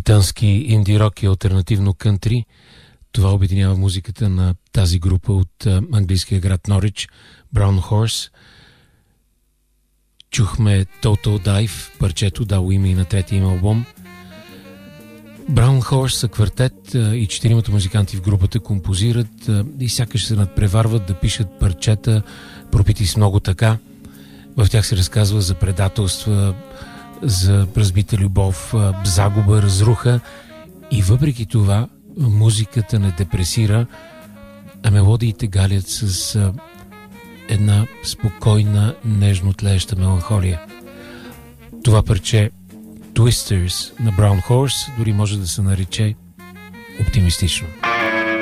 британски инди рок и алтернативно кънтри. Това обединява музиката на тази група от английския град Норич, Brown Horse. Чухме Total Dive, парчето дало име и на третия им албум. Brown Horse са квартет и четиримата музиканти в групата композират и сякаш се надпреварват да пишат парчета, пропити с много така. В тях се разказва за предателства, за разбита любов, загуба, разруха и въпреки това музиката не депресира, а мелодиите галят с една спокойна, нежно тлееща меланхолия. Това парче Twisters на Brown Horse дори може да се нарече оптимистично.